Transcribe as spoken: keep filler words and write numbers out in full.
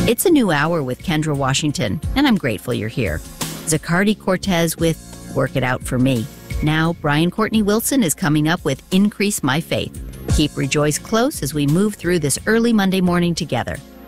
It's a new hour with Kendra Washington, and I'm grateful you're here. Zaccardi Cortez with Work It Out For Me. Now, Brian Courtney Wilson is coming up with Increase My Faith. Keep Rejoice close as we move through this early Monday morning together.